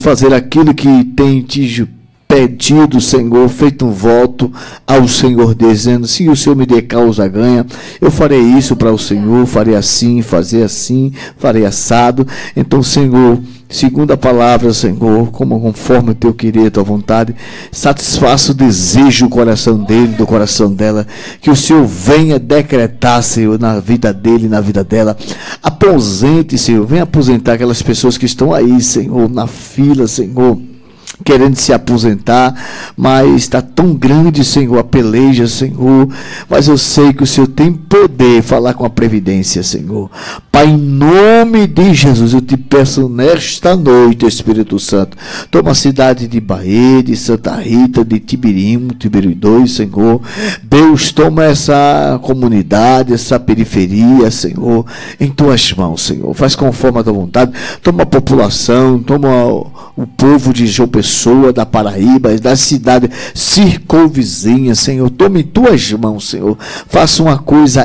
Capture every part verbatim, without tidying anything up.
fazer aquilo que tem te pedido, Senhor, feito um voto ao Senhor, dizendo: se o Senhor me der causa ganha, eu farei isso para o Senhor, farei assim, fazer assim, farei assado. Então, Senhor, segundo a palavra, Senhor, como conforme o teu querer, a tua vontade, satisfaça o desejo do coração dele, do coração dela, que o Senhor venha decretar, Senhor, na vida dele, na vida dela. Aposente, Senhor, venha aposentar aquelas pessoas que estão aí, Senhor, na fila, Senhor, querendo se aposentar, mas está tão grande, Senhor, a peleja, Senhor, mas eu sei que o Senhor tem poder falar com a previdência, Senhor. Pai, em nome de Jesus, eu te peço nesta noite, Espírito Santo, toma a cidade de Bahia, de Santa Rita, de Tibirim, Tibiri dois, Senhor. Deus, toma essa comunidade, essa periferia, Senhor, em tuas mãos, Senhor. Faz conforme a tua vontade, toma a população, toma o, o povo de João Pessoa, da Paraíba, das cidades circunvizinhas, Senhor. Toma em tuas mãos, Senhor. Faça uma coisa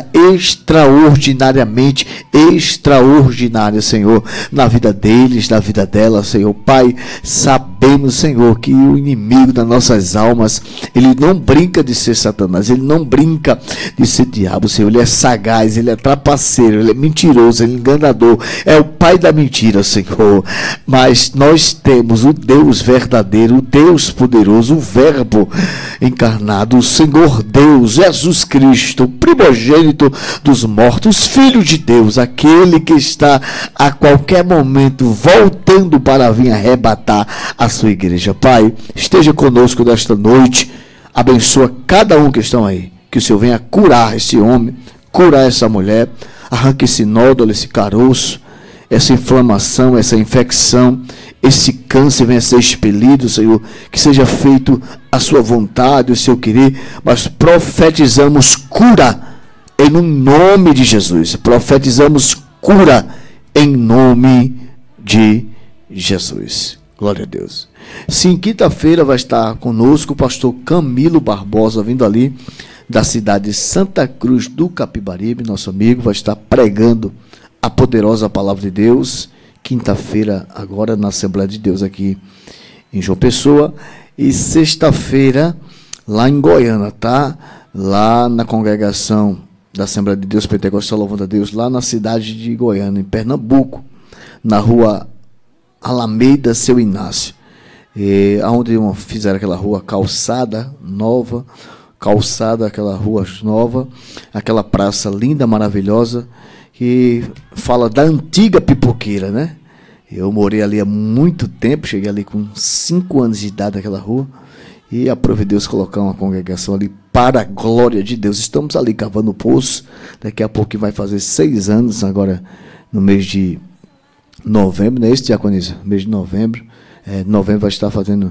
extraordinariamente extraordinária, Senhor, na vida deles, na vida dela, Senhor. Pai, sabemos, Senhor, que o inimigo das nossas almas, ele não brinca de ser Satanás, ele não brinca de ser diabo, Senhor. Ele é sagaz, ele é trapaceiro, ele é mentiroso, ele é enganador, é o pai da mentira, Senhor. Mas nós temos o Deus verdadeiro, o Deus poderoso, o Verbo encarnado, o Senhor Deus, Jesus Cristo, o primogênito dos mortos, Filho de Deus, aquele que está a qualquer momento voltando para vir arrebatar a sua igreja. Pai, esteja conosco nesta noite, abençoa cada um que estão aí, que o Senhor venha curar esse homem, curar essa mulher, arranque esse nódulo, esse caroço, essa inflamação, essa infecção, esse câncer venha ser expelido, Senhor, que seja feito a sua vontade, o seu querer, mas profetizamos cura em nome de Jesus, profetizamos cura em nome de Jesus. Glória a Deus. Sim, quinta-feira vai estar conosco o pastor Camilo Barbosa, vindo ali da cidade de Santa Cruz do Capibaribe, nosso amigo, vai estar pregando a poderosa palavra de Deus, quinta-feira agora na Assembleia de Deus aqui em João Pessoa, e sexta-feira lá em Goiânia, tá? Lá na congregação da Assembleia de Deus Pentecostal Louvando a Deus, lá na cidade de Goiânia, em Pernambuco, na rua Alameda Seu Inácio, e, onde fizeram aquela rua calçada nova, calçada, aquela rua nova, aquela praça linda, maravilhosa, que fala da antiga pipoqueira, né? Eu morei ali há muito tempo, cheguei ali com cinco anos de idade naquela rua, e aprove Deus colocar uma congregação ali para a glória de Deus. Estamos ali cavando o poço, daqui a pouco vai fazer seis anos, agora no mês de novembro, não é isso, Diaconisa? Mês de novembro, é, novembro vai estar fazendo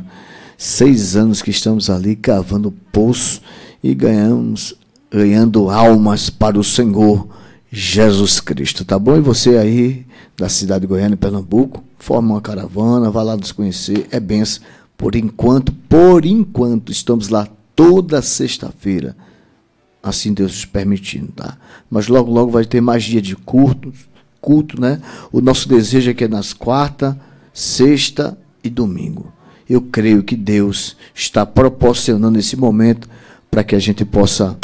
seis anos que estamos ali cavando o poço e ganhamos, ganhando almas para o Senhor Jesus Cristo, tá bom? E você aí da cidade de Goiânia, Pernambuco, forma uma caravana, vá lá nos conhecer, é benção. Por enquanto, por enquanto, estamos lá toda sexta-feira, assim Deus nos permitindo, tá? Mas logo, logo vai ter mais dia de culto, culto, né? O nosso desejo é que é nas quarta, sexta e domingo. Eu creio que Deus está proporcionando esse momento para que a gente possa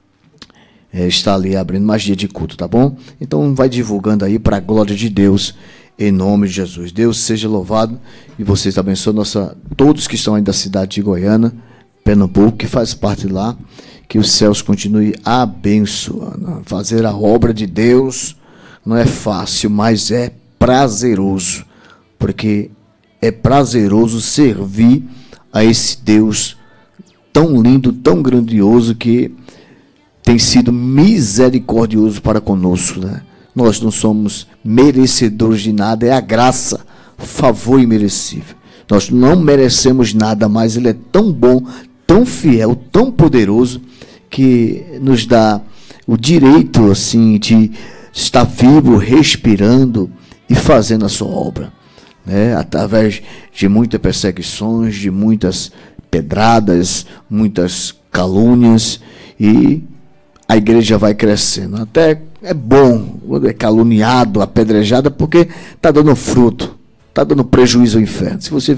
é, estar ali abrindo mais dia de culto, tá bom? Então vai divulgando aí para a glória de Deus, em nome de Jesus. Deus seja louvado e vocês abençoem nossa, todos que estão aí da cidade de Goiânia, Pernambuco, que faz parte lá, que os céus continuem abençoando. Fazer a obra de Deus não é fácil, mas é prazeroso, porque é prazeroso servir a esse Deus tão lindo, tão grandioso, que tem sido misericordioso para conosco, né? Nós não somos merecedores de nada, é a graça, favor imerecível. Nós não merecemos nada, mas Ele é tão bom, tão fiel, tão poderoso, que nos dá o direito, assim, de estar vivo, respirando e fazendo a sua obra, né? Através de muitas perseguições, de muitas pedradas, muitas calúnias, e a igreja vai crescendo. Até é bom quando é caluniado, apedrejado, porque está dando fruto, está dando prejuízo ao inferno. Se você